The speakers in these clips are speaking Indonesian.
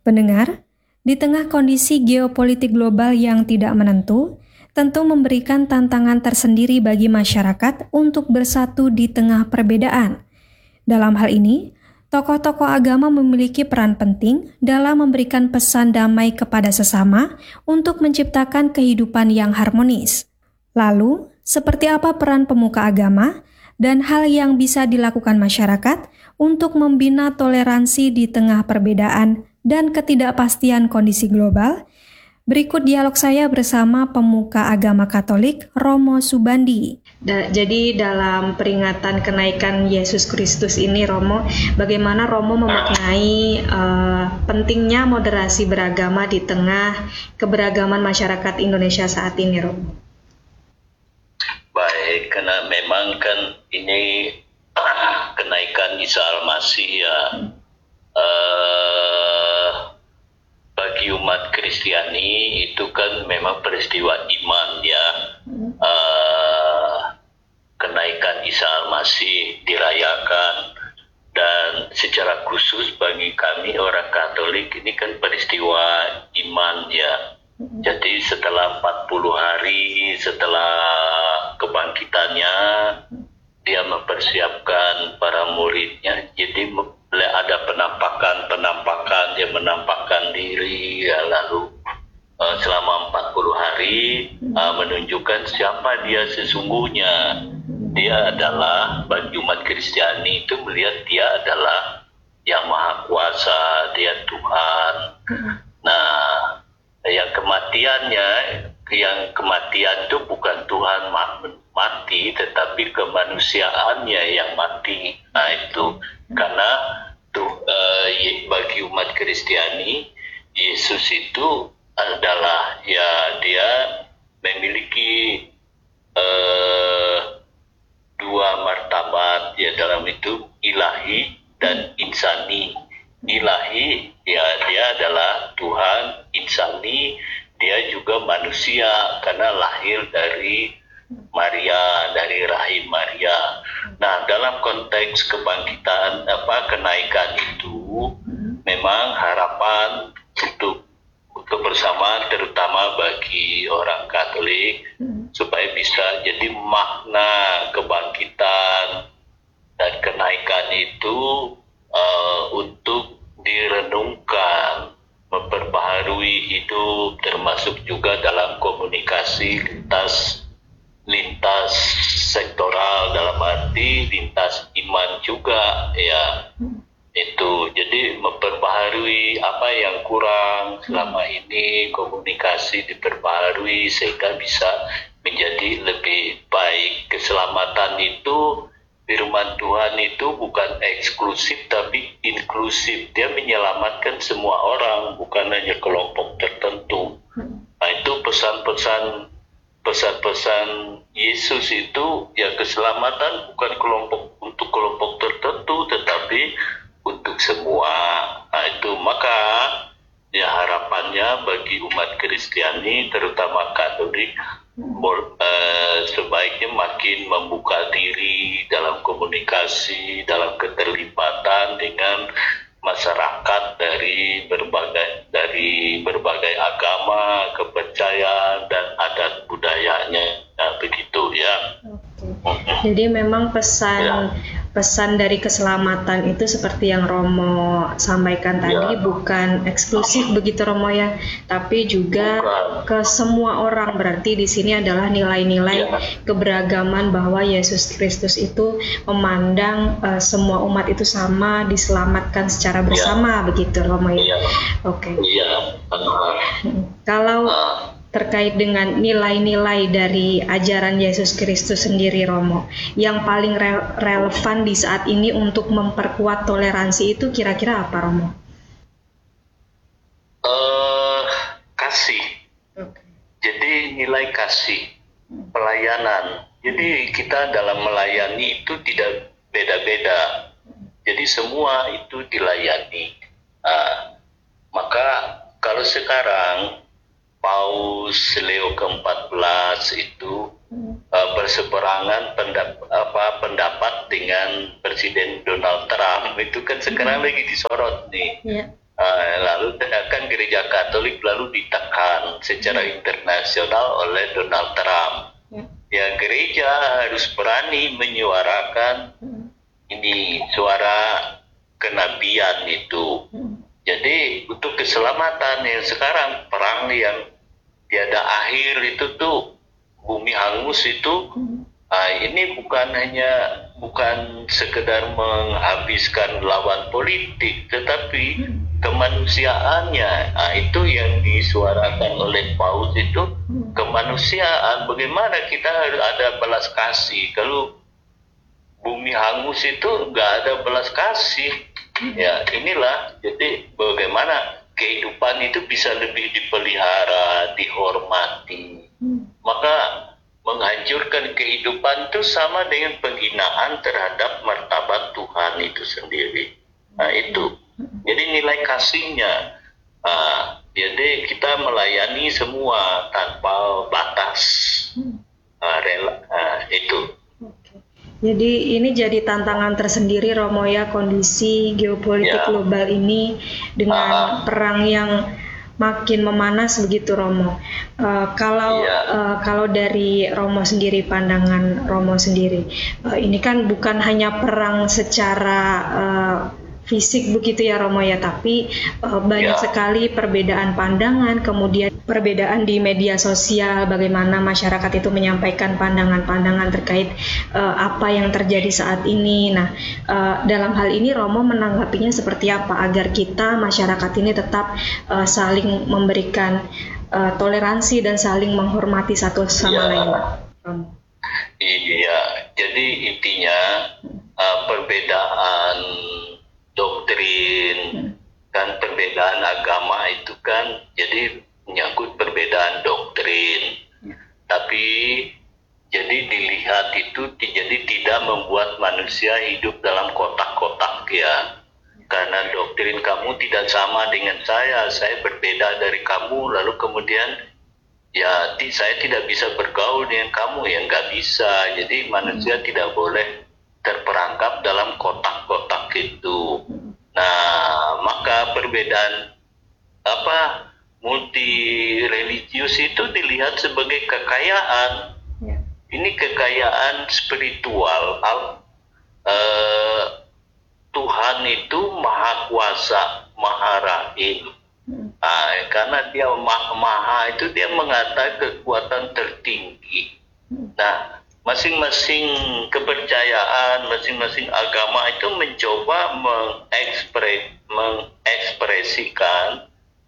Pendengar, di tengah kondisi geopolitik global yang tidak menentu, tentu memberikan tantangan tersendiri bagi masyarakat untuk bersatu di tengah perbedaan. Dalam hal ini, tokoh-tokoh agama memiliki peran penting dalam memberikan pesan damai kepada sesama untuk menciptakan kehidupan yang harmonis. Lalu, seperti apa peran pemuka agama dan hal yang bisa dilakukan masyarakat untuk membina toleransi di tengah perbedaan dan ketidakpastian kondisi global? Berikut dialog saya bersama pemuka agama Katolik Romo Subandi. Jadi dalam peringatan kenaikan Yesus Kristus ini, Romo, bagaimana Romo memaknai pentingnya moderasi beragama di tengah keberagaman masyarakat Indonesia saat ini, Romo? Baik, karena memang kan ini kenaikan Isa Al-Masih ya. Bagi umat Kristiani itu kan memang peristiwa iman ya. Kenaikan Isa Al-Masih dirayakan, dan secara khusus bagi kami orang Katolik ini kan peristiwa iman ya. Jadi setelah 40 hari setelah kebangkitannya, dia mempersiapkan para muridnya. Jadi ada penampakan, dia menampakkan diri ya, lalu selama 40 hari menunjukkan siapa dia sesungguhnya. Dia adalah, bagi umat Kristiani itu melihat dia adalah yang maha kuasa, dia Tuhan. Nah, yang kematian itu bukan Tuhan mati, tetapi kemanusiaannya yang mati. Nah itu karena bagi umat Kristiani, Yesus itu adalah ya, dia memiliki dua martabat ya, dalam itu ilahi dan insani. Ilahi ya, dia adalah Tuhan. Insani, dia juga manusia karena lahir dari Maria, dari rahim Maria. Nah, dalam konteks kebangkitan kenaikan itu memang harapan untuk kebersamaan, terutama bagi orang Katolik, supaya bisa jadi makna kebangkitan dan kenaikan itu untuk direnungkan, memperbaharui hidup, termasuk juga dalam komunikasi lintas sektoral, dalam arti lintas iman juga ya. Itu jadi memperbaharui apa yang kurang selama ini, komunikasi diperbaharui sehingga bisa menjadi lebih baik. Keselamatan itu, firman Tuhan itu bukan eksklusif tapi inklusif. Dia menyelamatkan semua orang, bukan hanya kelompok tertentu. Nah, itu pesan-pesan Yesus itu ya, keselamatan bukan untuk kelompok tertentu tetapi untuk semua. Nah, itu maka ya harapannya bagi umat Kristiani, terutama Katolik, sebaiknya makin membuka diri dalam komunikasi, dalam keterlibatan dengan masyarakat dari berbagai agama, kepercayaan dan adat budayanya. Nah, begitu ya. Jadi memang pesan dari keselamatan itu seperti yang Romo sampaikan tadi, bukan eksklusif begitu Romo ya, tapi juga ke semua orang. Berarti di sini adalah nilai-nilai keberagaman, bahwa Yesus Kristus itu memandang semua umat itu sama, diselamatkan secara bersama, begitu Romo ya. Oke. Kalau terkait dengan nilai-nilai dari ajaran Yesus Kristus sendiri, Romo, yang paling relevan di saat ini untuk memperkuat toleransi itu kira-kira apa, Romo? Kasih. Jadi nilai kasih, pelayanan. Jadi kita dalam melayani itu tidak beda-beda. Jadi semua itu dilayani. Maka kalau sekarang Paus Leo ke-14 itu berseberangan pendapat dengan Presiden Donald Trump, itu kan sekarang lagi disorot nih. Lalu gereja Katolik lalu ditekan secara internasional oleh Donald Trump. Ya, gereja harus berani menyuarakan ini suara kenabian itu. Jadi untuk keselamatan yang sekarang, perang yang tiada akhir itu tuh, bumi hangus itu, ini bukan sekedar menghabiskan lawan politik, tetapi kemanusiaannya. Itu yang disuarakan oleh Paus itu, kemanusiaan. Bagaimana kita harus ada belas kasih. Kalau bumi hangus itu nggak ada belas kasih. Ya, inilah. Jadi bagaimana kehidupan itu bisa lebih dipelihara, dihormati. Maka menghancurkan kehidupan itu sama dengan penghinaan terhadap martabat Tuhan itu sendiri. Nah, itu. Jadi nilai kasihnya. Jadi kita melayani semua tanpa batas. Itu. Jadi ini jadi tantangan tersendiri, Romo, ya, kondisi geopolitik global ini dengan perang yang makin memanas begitu, Romo. Kalau dari Romo sendiri, pandangan Romo sendiri, ini kan bukan hanya perang secara fisik begitu ya, Romo, ya, tapi banyak sekali perbedaan pandangan, kemudian perbedaan di media sosial, bagaimana masyarakat itu menyampaikan pandangan-pandangan terkait apa yang terjadi saat ini. Nah, dalam hal ini Romo menanggapinya seperti apa agar kita masyarakat ini tetap saling memberikan toleransi dan saling menghormati satu sama lain, Romo? Iya, jadi intinya perbedaan doktrin dan perbedaan agama itu kan jadi menyangkut perbedaan doktrin, tapi jadi dilihat itu jadi tidak membuat manusia hidup dalam kotak-kotak, ya, karena doktrin kamu tidak sama dengan saya berbeda dari kamu, lalu kemudian ya saya tidak bisa bergaul dengan kamu, ya nggak bisa. Jadi manusia tidak boleh terperangkap dalam kotak-kotak itu. Nah, maka perbedaan multi religius itu dilihat sebagai kekayaan. Ini kekayaan spiritual. Tuhan itu maha kuasa, maha rahim. Karena dia maha itu, dia mengatakan kekuatan tertinggi. Nah, masing-masing kepercayaan, masing-masing agama itu mencoba mengekspresikan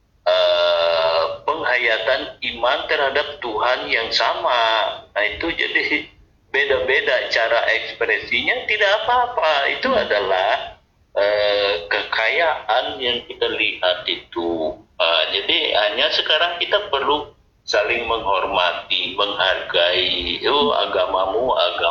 penghayatan iman terhadap Tuhan yang sama. Nah, itu jadi beda-beda cara ekspresinya, tidak apa-apa. Itu adalah kekayaan yang kita lihat itu. Jadi hanya sekarang kita perlu saling menghormati, menghargai. Agamamu,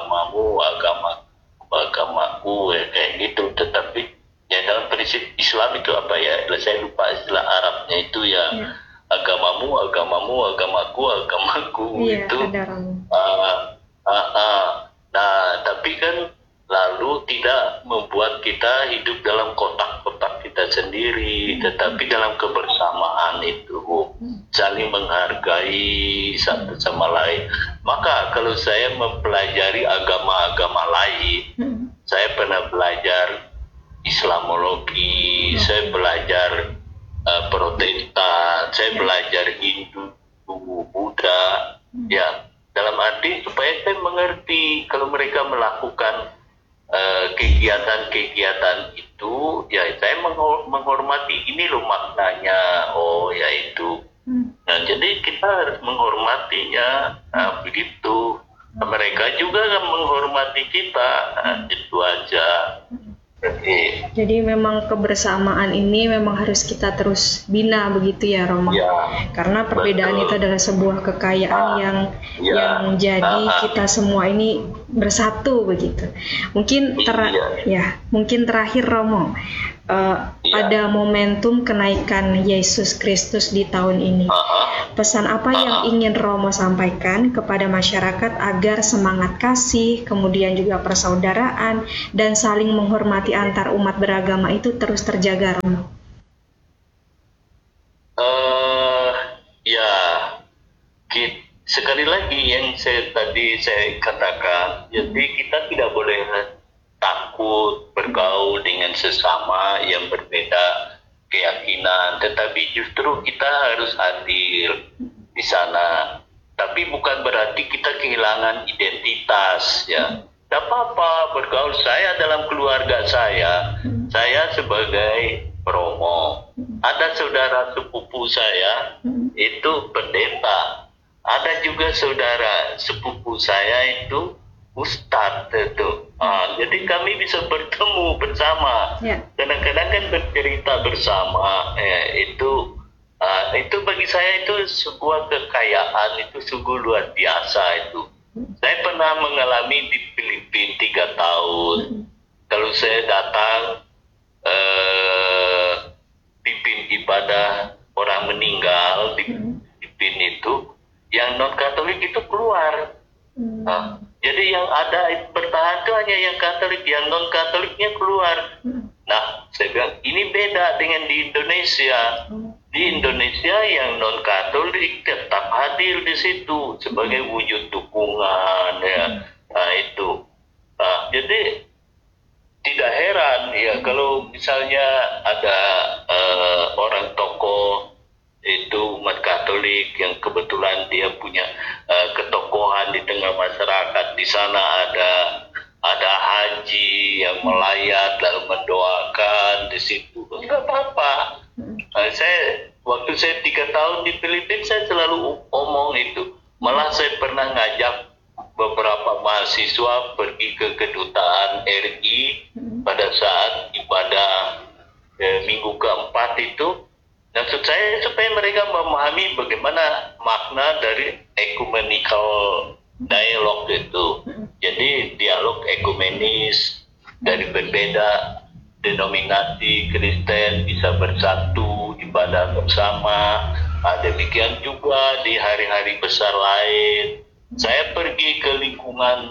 agamaku, kayak gitu. Tetapi ya dalam prinsip Islam itu apa ya? Saya lupa istilah Arabnya itu ya. Agamamu, agamaku, itu. Nah, tapi kan lalu tidak membuat kita hidup dalam kotak-kotak kita sendiri, tetapi dalam kebersamaan itu saling menghargai satu sama lain. Maka kalau saya mempelajari agama-agama lain, saya pernah belajar Islamologi, saya belajar Protestan, saya belajar Hindu, Buddha, ya, dalam arti supaya saya mengerti kalau mereka melakukan kegiatan-kegiatan itu, ya saya menghormati, ini loh maknanya, ya itu. Nah, jadi kita harus menghormatinya, begitu. Mereka juga kan menghormati kita, itu aja. Jadi memang kebersamaan ini memang harus kita terus bina begitu ya, Romo. Karena perbedaan itu adalah sebuah kekayaan yang jadi kita semua ini bersatu begitu. Mungkin terakhir, Romo, pada momentum kenaikan Yesus Kristus di tahun ini, pesan apa yang ingin Romo sampaikan kepada masyarakat agar semangat kasih, kemudian juga persaudaraan dan saling menghormati antar umat beragama itu terus terjaga, Romo? sekali lagi yang tadi saya katakan, jadi kita tidak boleh takut bergaul dengan sesama yang berbeda keyakinan, tetapi justru kita harus hadir di sana. Tapi bukan berarti kita kehilangan identitas, ya. Tidak apa-apa bergaul. Saya dalam keluarga saya sebagai Romo. Ada saudara sepupu saya itu pendeta. Ada juga saudara sepupu saya itu ustadz itu. Jadi kami bisa bertemu bersama. Kadang-kadang kan bercerita bersama. Itu bagi saya itu sebuah kekayaan, itu sungguh luar biasa itu. Saya pernah mengalami di Filipina 3 tahun. Kalau saya datang pimpin ibadah orang meninggal di Filipina itu, yang non Katolik itu keluar. Jadi yang ada bertahan itu hanya yang Katolik, yang non Katoliknya keluar. Nah, saya bilang ini beda dengan di Indonesia. Di Indonesia yang non Katolik tetap hadir di situ sebagai wujud dukungan, ya. Jadi tidak heran ya kalau misalnya ada orang tokoh itu umat Katolik yang kebetulan dia punya ketokohan di tengah masyarakat. Di sana ada haji yang melayat lalu mendoakan di situ, nggak apa-apa. Waktu saya 3 tahun di Filipina, saya selalu omong itu. Malah saya pernah ngajak beberapa mahasiswa pergi ke kedutaan RI pada saat ibadah minggu keempat itu. Maksud saya supaya mereka memahami bagaimana makna dari ecumenical dialog itu. Jadi dialog ekumenis dari berbeda denominasi Kristen bisa bersatu, ibadah bersama. Demikian juga di hari-hari besar lain. Saya pergi ke lingkungan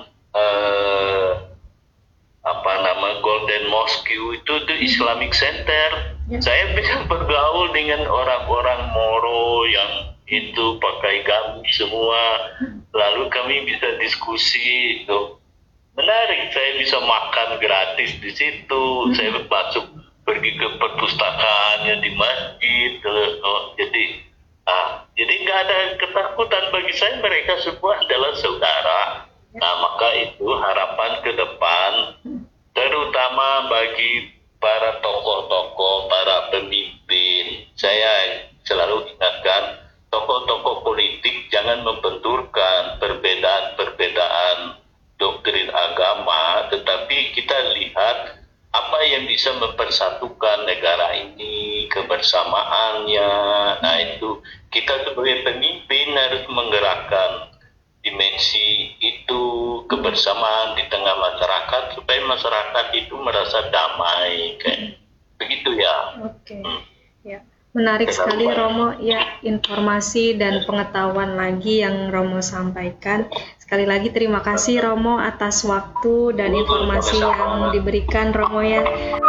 Golden Mosque itu Islamic Center. Saya bisa bergaul dengan orang-orang Moro yang itu pakai gamis semua. Lalu kami bisa diskusi itu. Menarik, saya bisa makan gratis di situ. Saya pergi ke perpustakaannya di masjid. Jadi nggak ada ketakutan bagi saya. Mereka semua adalah saudara. Nah, maka itu harapan ke depan, terutama bagi para tokoh-tokoh, para pemimpin. Saya selalu ingatkan, tokoh-tokoh politik jangan membenturkan perbedaan doktrin agama, tetapi kita lihat apa yang bisa mempersatukan negara ini, kebersamaannya. Nah, itu kita sebagai pemimpin harus menggerakkan dimensi itu, kebersamaan di tengah masyarakat supaya masyarakat itu merasa damai, kayak begitu ya. Oke. Ya. Menarik sekali Romo, ya, informasi dan pengetahuan lagi yang Romo sampaikan. Sekali lagi terima kasih Romo atas waktu dan informasi yang diberikan Romo, ya.